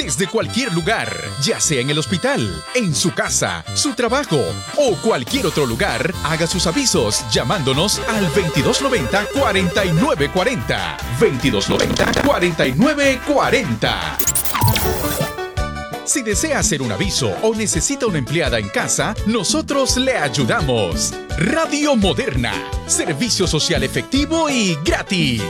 desde cualquier lugar, ya sea en el hospital, en su casa, su trabajo o cualquier otro lugar. Haga sus avisos llamándonos al 2290-4940. 2290-4940. Si desea hacer un aviso o necesita una empleada en casa, nosotros le ayudamos. Radio Moderna, servicio social efectivo y gratis.